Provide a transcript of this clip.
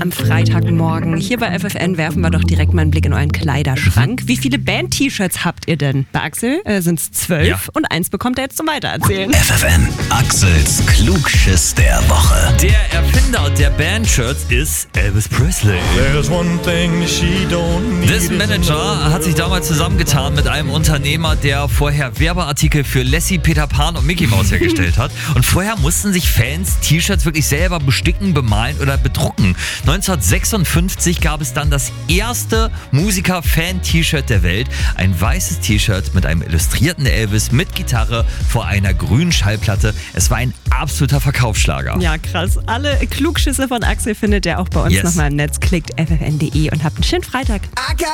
am Freitagmorgen. Hier bei FFN werfen wir doch direkt mal einen Blick in euren Kleiderschrank. Wie viele Band-T-Shirts habt ihr denn? Bei Axel sind es 12 Ja. und eins bekommt er jetzt zum Weitererzählen. FFN, Axels Klugschiss der Woche. Der Erfinder der Band-Shirts ist Elvis Presley. Dessen Manager hat sich damals zusammengetan mit einem Unternehmer, der vorher Werbeartikel für Lassie, Peter Pan und Mickey Mouse hergestellt hat. Und vorher mussten sich Fans T-Shirts wirklich selber besticken, bemalen oder bedrucken. 1956 gab es dann das erste Musiker-Fan-T-Shirt der Welt. Ein weißes T-Shirt mit einem illustrierten Elvis mit Gitarre vor einer grünen Schallplatte. Es war ein absoluter Verkaufsschlager. Ja, krass. Alle Klugschüsse von Axel findet ihr auch bei uns Yes. nochmal im Netz. Klickt ffn.de und habt einen schönen Freitag.